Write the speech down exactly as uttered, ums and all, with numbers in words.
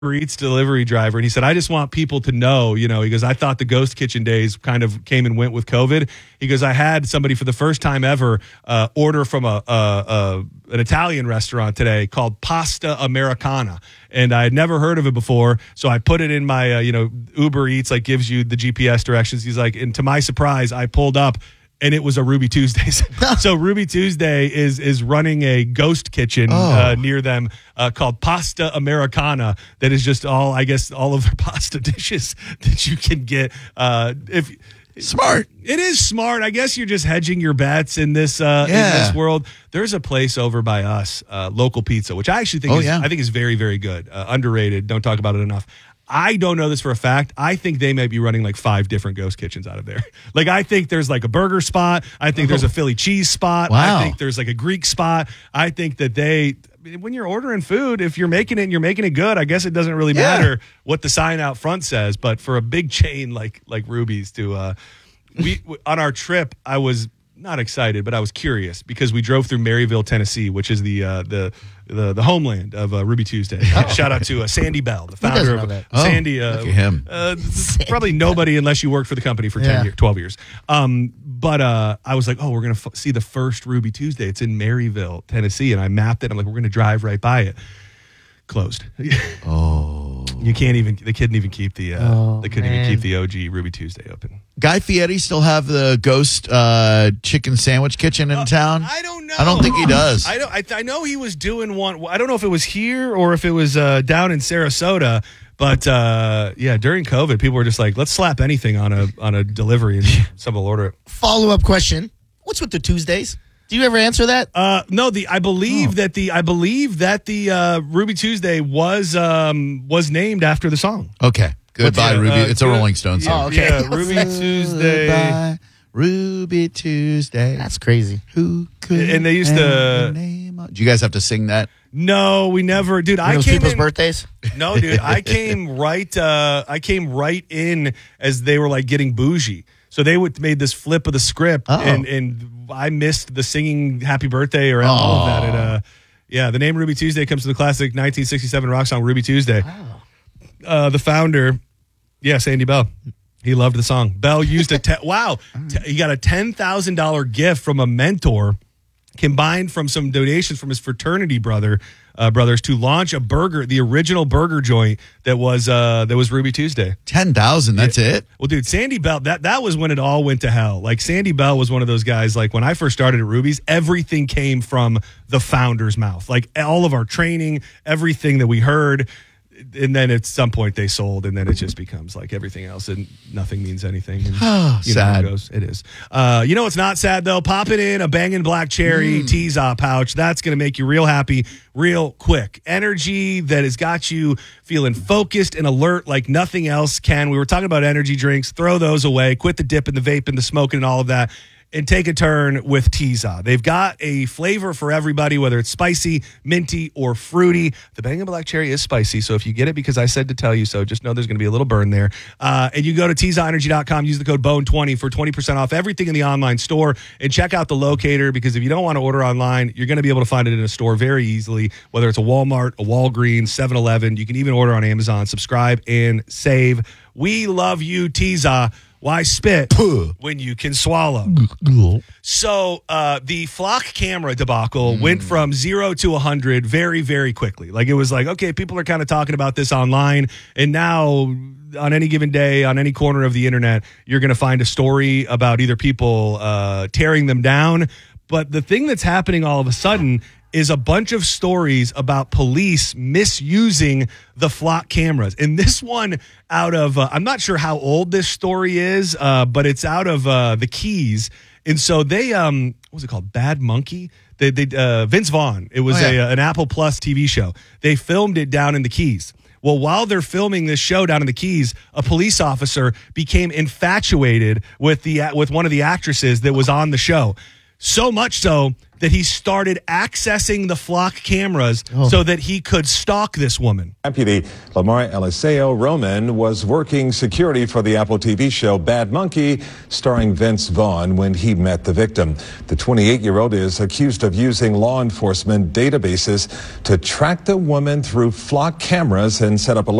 Uber Eats delivery driver, and he said, I just want people to know, you know, he goes, I thought the ghost kitchen days kind of came and went with COVID. He goes, I had somebody for the first time ever uh, order from a, a, a an Italian restaurant today called Pasta Americana, and I had never heard of it before, so I put it in my, uh, you know, Uber Eats, like gives you the G P S directions. He's like, and to my surprise, I pulled up, and it was a Ruby Tuesdays. So Ruby Tuesday is is running a ghost kitchen oh. uh, near them uh, called Pasta Americana. That is just all, I guess, all of their pasta dishes that you can get. Uh, if smart, it is smart. I guess you're just hedging your bets in this uh, yeah. in this world. There's a place over by us, uh, Local Pizza, which I actually think oh, is yeah. I think is very very good, uh, underrated. Don't talk about it enough. I don't know this for a fact. I think they might be running like five different ghost kitchens out of there. Like, I think there's like a burger spot. I think there's a Philly cheese spot. Wow. I think there's like a Greek spot. I think that they, when you're ordering food, if you're making it and you're making it good, I guess it doesn't really yeah. matter what the sign out front says. But for a big chain like like Ruby's to, uh, we on our trip, I was not excited, but I was curious because we drove through Maryville, Tennessee, which is the uh, the, the the homeland of uh, Ruby Tuesday. Oh. Shout out to uh, Sandy Bell, the founder of uh, oh, Sandy. Uh, look at him. Uh, probably nobody unless you worked for the company for ten yeah. years, twelve years. Um, but uh, I was like, oh, we're gonna f- see the first Ruby Tuesday. It's in Maryville, Tennessee, and I mapped it. I'm like, we're gonna drive right by it. Closed. oh, you can't even. They couldn't even keep the. Uh, oh, they couldn't man. even keep the O G Ruby Tuesday open. Guy Fieri still have the ghost uh, chicken sandwich kitchen in Uh, town? I don't know. I don't think he does. I don't. I, I know he was doing one. I don't know if it was here or if it was uh, down in Sarasota. But uh, yeah, during COVID, people were just like, "Let's slap anything on a on a delivery and someone will order it." Follow up question: what's with the Tuesdays? Do you ever answer that? Uh, no, the I believe Oh. that the I believe that the uh, Ruby Tuesday was um, was named after the song. Okay. Goodbye, Yeah, Ruby. uh, it's a good- Rolling Stones Yeah, song. Oh, okay. yeah, Ruby Tuesday. Goodbye, Ruby Tuesday. That's crazy. Who could And they used to- ever name of- Do you guys have to sing that? No, we never, dude. You I know came people's in, birthdays. No, dude, I came right. Uh, I came right in as they were like getting bougie. So they would made this flip of the script, Oh. and and I missed the singing "Happy Birthday" or all of that. It, uh, yeah, the name Ruby Tuesday comes from the classic nineteen sixty-seven rock song "Ruby Tuesday." Uh, the founder, yeah, Sandy Bell. He loved the song. Bell used a te- wow. T- he got a ten thousand dollar gift from a mentor, combined from some donations from his fraternity brother uh, brothers to launch a burger, the original burger joint that was uh, that was Ruby Tuesday. ten thousand, that's Yeah. it? Well, dude, Sandy Bell, that, that was when it all went to hell. Like, Sandy Bell was one of those guys, like, when I first started at Ruby's, everything came from the founder's mouth. Like, all of our training, everything that we heard, and then at some point they sold, and then it just becomes like everything else, and nothing means anything. And, you know how Sad. it goes. It is. Uh, you know what's not sad, though? Popping in a banging black cherry Mm. Tease-Off pouch. That's going to make you real happy real quick. Energy that has got you feeling focused and alert like nothing else can. We were talking about energy drinks. Throw those away. Quit the dip and the vape and the smoking and all of that, and take a turn with Tease-Off. They've got a flavor for everybody, whether it's spicy, minty, or fruity. The Bangin' Black Cherry is spicy, so if you get it because I said to tell you so, just know there's going to be a little burn there. Uh, and you go to tease off energy dot com, use the code bone twenty for twenty percent off everything in the online store, and check out the locator, because if you don't want to order online, you're going to be able to find it in a store very easily, whether it's a Walmart, a Walgreens, seven eleven. You can even order on Amazon. Subscribe and save. We love you, Tease-Off. Why spit when you can swallow? So uh, the flock camera debacle mm. went from zero to one hundred very, very quickly. Like, it was like, okay, people are kind of talking about this online, and now on any given day, on any corner of the internet, you're going to find a story about either people uh, tearing them down. But the thing that's happening all of a sudden is a bunch of stories about police misusing the flock cameras. And this one out of, uh, I'm not sure how old this story is, uh, but it's out of uh, the Keys. And so they, um, what was it called? Bad Monkey? They, they uh, Vince Vaughn. It was oh, yeah. a, an Apple Plus T V show. They filmed it down in the Keys. Well, while they're filming this show down in the Keys, a police officer became infatuated with the with one of the actresses that was on the show. So much so that he started accessing the flock cameras Oh. so that he could stalk this woman. Deputy Lamar Eliseo Roman was working security for the Apple T V show Bad Monkey, starring Vince Vaughn, when he met the victim. The twenty-eight-year-old is accused of using law enforcement databases to track the woman through flock cameras and set up a